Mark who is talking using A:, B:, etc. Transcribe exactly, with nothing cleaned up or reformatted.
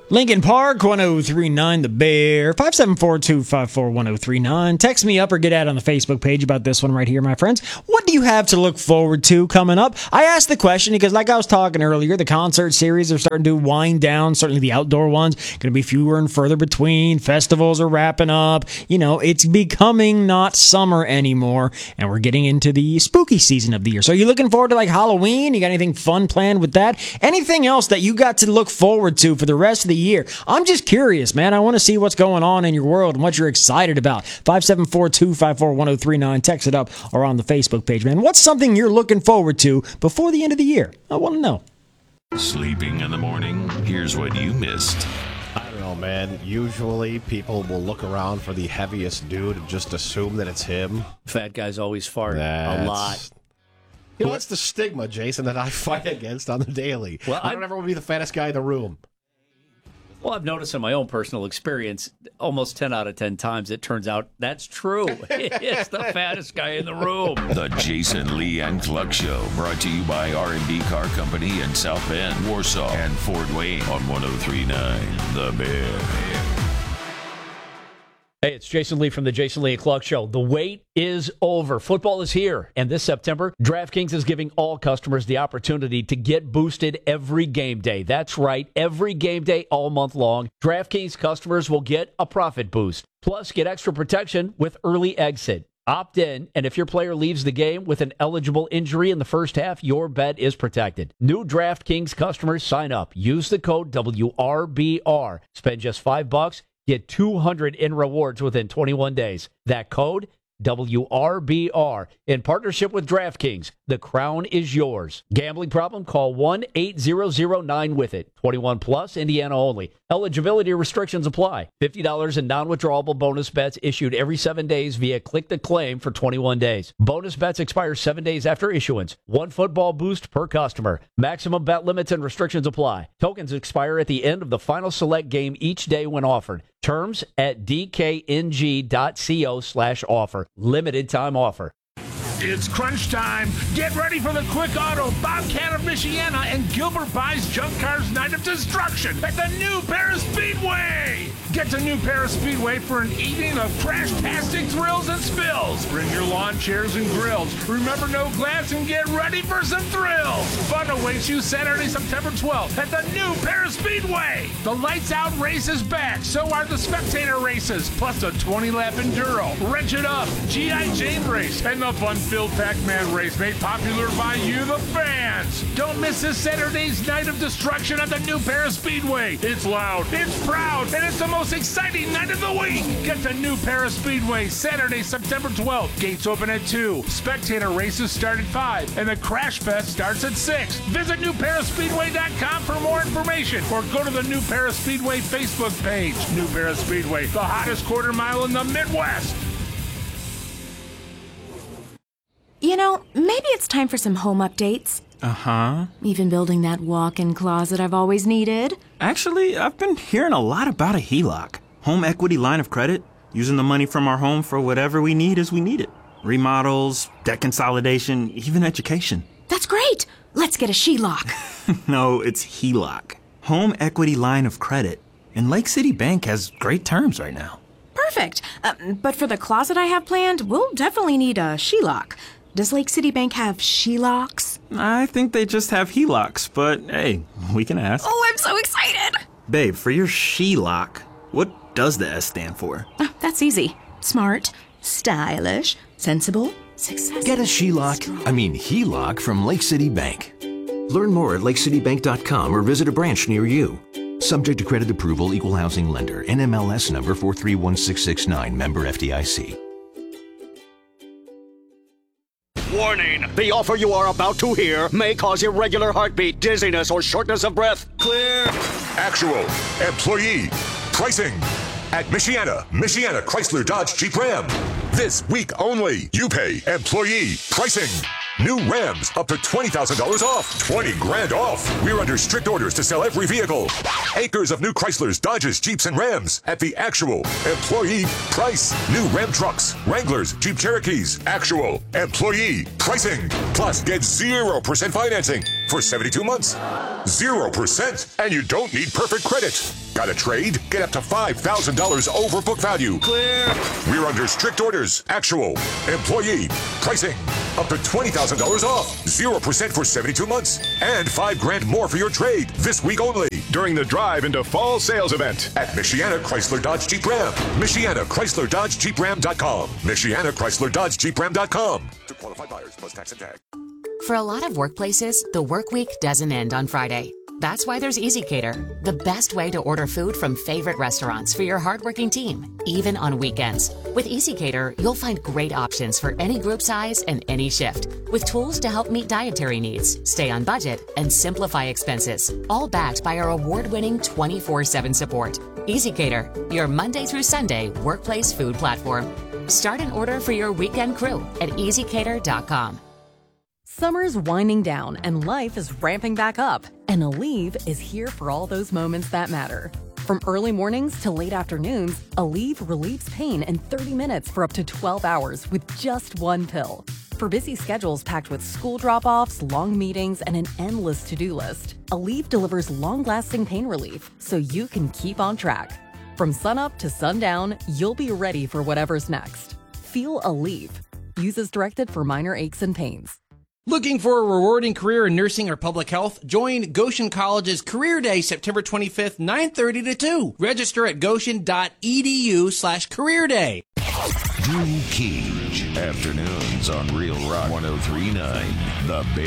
A: Lincoln Park, one oh three nine The Bear, five seven four, two five four, one oh three nine. Text me up or get at on the Facebook page about this one right here, my friends. What do you have to look forward to coming up? I asked the question because, like I was talking earlier, the concert series are starting to wind down. Certainly the outdoor ones going to be fewer and further between. Festivals are wrapping up. You know, it's becoming not summer anymore, and we're getting into the spooky season of the year. So are you looking forward to, like, Halloween? You got anything fun planned with that? Anything else that you got to look forward to for the rest of the year? I'm just curious, man. I want to see what's going on in your world and what you're excited about. five seven four, two five four, one oh three nine. Text it up or on the Facebook page, man. What's something you're looking forward to before the end of the year? I want to know.
B: Sleeping in the morning? Here's what you missed.
C: I don't know, man. Usually people will look around for the heaviest dude and just assume that it's him.
D: Fat guys always fart
C: That's...
D: a lot.
C: You know, that's the stigma, Jason, that I fight against on the daily. Well, I don't I'm... ever want to be the fattest guy in the room.
D: Well, I've noticed in my own personal experience, almost ten out of ten times, it turns out that's true. It's the fattest guy in the room.
B: The Jason Lee and Cluck Show, brought to you by R and B Car Company in South Bend, Warsaw, and Fort Wayne on one oh three point nine The Bear.
D: Hey, it's Jason Lee from the Jason Lee and Cluck Show. The wait is over. Football is here. And this September, DraftKings is giving all customers the opportunity to get boosted every game day. That's right, every game day all month long. DraftKings customers will get a profit boost. Plus, get extra protection with early exit. Opt in, and if your player leaves the game with an eligible injury in the first half, your bet is protected. New DraftKings customers sign up. Use the code W R B R. Spend just five bucks. Get two hundred in rewards within twenty-one days. That code, W R B R. In partnership with DraftKings, the crown is yours. Gambling problem? Call one eight hundred nine with it. twenty-one plus, Indiana only. Eligibility restrictions apply. fifty dollars in non-withdrawable bonus bets issued every seven days via Click to Claim for twenty-one days. Bonus bets expire seven days after issuance. One football boost per customer. Maximum bet limits and restrictions apply. Tokens expire at the end of the final select game each day when offered. Terms at dkng.co slash offer. Limited time offer.
E: It's crunch time. Get ready for the Quick Auto, Bobcat of Michiana, and Gilbert Buys Junk Cars Night of Destruction at the New Paris Speedway. Get to New Paris Speedway for an evening of trash-tastic thrills and spills. Bring your lawn chairs and grills. Remember, no glass, and get ready for some thrills. Fun awaits you Saturday, September twelfth at the New Paris Speedway. The Lights Out race is back. So are the spectator races, plus a twenty-lap enduro, Wrench It Up, G I. Jane race, and the fun-filled Pac-Man race made popular by you, the fans. Don't miss this Saturday's Night of Destruction at the New Paris Speedway. It's loud, it's proud, and it's the most exciting night of the week. Get to New Paris Speedway Saturday, September twelfth. Gates open at two. Spectator races start at five, and the Crash Fest starts at six. Visit new paris speedway dot com for more information, or go to the New Paris Speedway Facebook page. New Paris Speedway, the hottest quarter mile in the Midwest.
F: You know, maybe it's time for some home updates.
G: Uh-huh.
F: Even building that walk-in closet I've always needed.
G: Actually, I've been hearing a lot about a H E L O C. Home equity line of credit. Using the money from our home for whatever we need as we need it. Remodels, debt consolidation, even education.
F: That's great! Let's get a She Lock.
G: No, it's H E L O C. Home equity line of credit. And Lake City Bank has great terms right now.
F: Perfect. Uh, but for the closet I have planned, we'll definitely need a She Lock. Does Lake City Bank have She Locks?
G: I think they just have H E L O Cs, but hey, we can ask.
F: Oh, I'm so excited!
G: Babe, for your She Lock, what does the S stand for?
F: Oh, that's easy. Smart, stylish, sensible, successful.
H: Get a She Lock, I mean H E L O C from Lake City Bank. Learn more at lake city bank dot com or visit a branch near you. Subject to credit approval, equal housing lender, N M L S number four three one six six nine, member F D I C.
I: Warning! The offer you are about to hear may cause irregular heartbeat, dizziness, or shortness of breath. Clear!
J: Actual employee pricing at Michiana, Michiana Chrysler Dodge Jeep Ram. This week only, you pay employee pricing. New Rams up to twenty thousand dollars off. twenty grand off. We're under strict orders to sell every vehicle. Acres of new Chryslers, Dodges, Jeeps, and Rams at the actual employee price. New Ram trucks, Wranglers, Jeep Cherokees. Actual employee pricing. Plus, get zero percent financing. for seventy-two months. zero percent. And you don't need perfect credit. Got a trade? Get up to five thousand dollars over book value. Clear. We're under strict orders. Actual. Employee. Pricing. Up to twenty thousand dollars off. zero percent for seventy-two months. And five grand more for your trade. This week only. During the Drive into Fall sales event at Michiana Chrysler Dodge Jeep Ram. Michiana Chrysler Dodge Jeep Ram dot com. Michiana Chrysler Dodge Jeep Ram dot com. To qualified buyers plus tax and tag.
K: For a lot of workplaces, the work week doesn't end on Friday. That's why there's EasyCater, the best way to order food from favorite restaurants for your hardworking team, even on weekends. With EasyCater, you'll find great options for any group size and any shift, with tools to help meet dietary needs, stay on budget, and simplify expenses, all backed by our award-winning twenty-four seven support. EasyCater, your Monday through Sunday workplace food platform. Start an order for your weekend crew at easy cater dot com.
L: Summer's winding down and life is ramping back up, and Aleve is here for all those moments that matter. From early mornings to late afternoons, Aleve relieves pain in thirty minutes for up to twelve hours with just one pill. For busy schedules packed with school drop-offs, long meetings, and an endless to-do list, Aleve delivers long-lasting pain relief so you can keep on track. From sunup to sundown, you'll be ready for whatever's next. Feel Aleve. Use as directed for minor aches and pains.
M: Looking for a rewarding career in nursing or public health? Join Goshen College's Career Day, September twenty-fifth, nine thirty to two. Register at goshen.edu slash career day.
B: Drew Keege, afternoons on Real Rock one oh three point nine, The Bear.